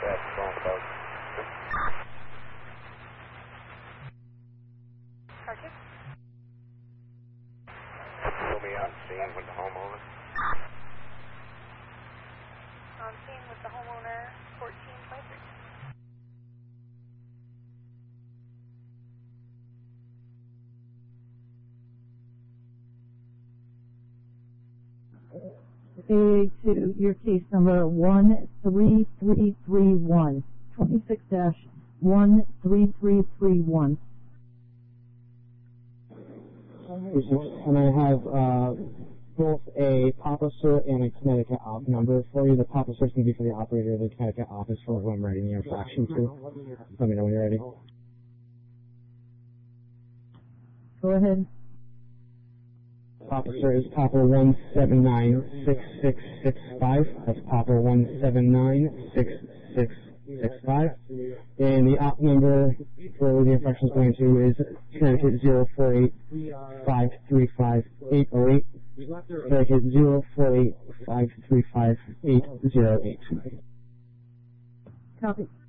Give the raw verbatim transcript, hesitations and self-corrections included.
That's phone bug. Carter? Show me on scene with the homeowner. On scene with the homeowner, fourteen twenty-three. A to your case number one three three three one, twenty-six dash one three three three one. And I have uh, both a pop officer and a Connecticut op number for you. The pop officer is going to be for the operator of the Connecticut office for who I'm writing the infraction to. Let me know when you're ready. Go ahead. Officer is Papa one seven nine six six six five. That's Papa one seven nine six six six five. And the op number for the infraction is going to is Connecticut zero four eight five three five eight zero eight. Connecticut zero four eight five three five eight zero eight. Copy.